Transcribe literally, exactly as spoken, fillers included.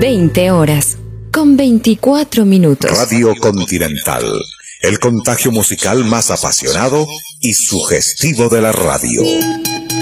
veinte horas, con veinticuatro minutos. Radio Continental, el contagio musical más apasionado y sugestivo de la radio.